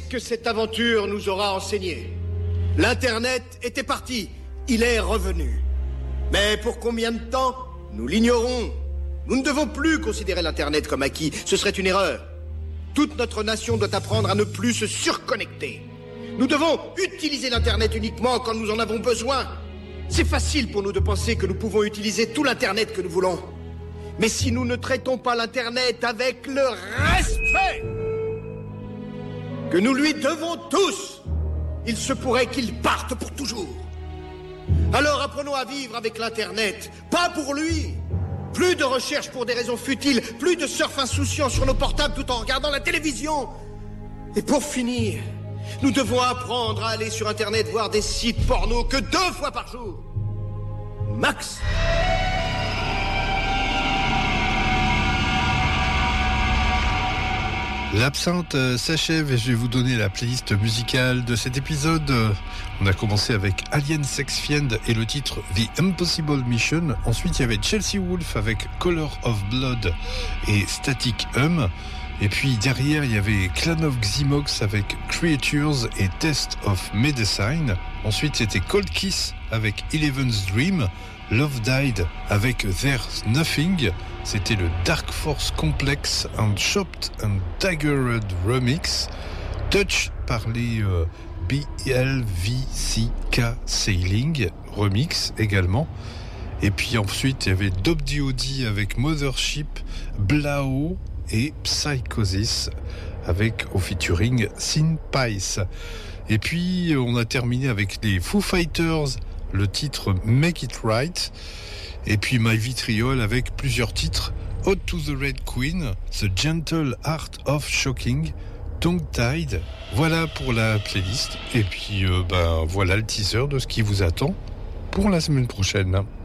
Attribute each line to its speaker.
Speaker 1: que cette aventure nous aura enseigné? L'Internet était parti, il est revenu. Mais pour combien de temps? Nous l'ignorons. Nous ne devons plus considérer l'Internet comme acquis, ce serait une erreur. Toute notre nation doit apprendre à ne plus se surconnecter. Nous devons utiliser l'Internet uniquement quand nous en avons besoin. C'est facile pour nous de penser que nous pouvons utiliser tout l'Internet que nous voulons. Mais si nous ne traitons pas l'Internet avec le respect que nous lui devons tous, il se pourrait qu'il parte pour toujours. Alors apprenons à vivre avec l'Internet, pas pour lui. Plus de recherche pour des raisons futiles, plus de surf insouciant sur nos portables tout en regardant la télévision. Et pour finir, nous devons apprendre à aller sur Internet voir des sites porno que 2 fois par jour. Max.
Speaker 2: L'absinthe s'achève et je vais vous donner la playlist musicale de cet épisode. On a commencé avec Alien Sex Fiend et le titre The Impossible Mission. Ensuite, il y avait Chelsea Wolfe avec Color of Blood et Static Et puis derrière, il y avait Clan of Xymox avec Creatures et Test of Medicine. Ensuite, c'était Cold Kiss avec Eleven's Dream. Love Died avec There's Nothing. C'était le Dark Force Complex and Chopped and Daggered Remix. Touch par les BLVCK Sailing Remix également. Et puis ensuite, il y avait Dob D.O.D. avec Mothership, Blao et Psychosis avec au featuring Sin Pice. Et puis on a terminé avec les Foo Fighters, le titre Make It Right. Et puis My Vitriol avec plusieurs titres: Ode to the Red Queen, The Gentle Art of Shocking, Tongue Tied. Voilà pour la playlist. Et puis voilà le teaser de ce qui vous attend pour la semaine prochaine.